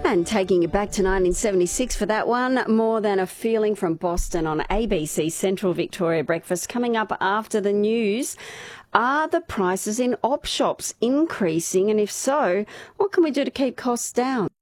And taking you back to 1976 for that one, More Than a Feeling from Boston on ABC Central Victoria Breakfast. Coming up after the news, are the prices in op shops increasing? And if so, what can we do to keep costs down?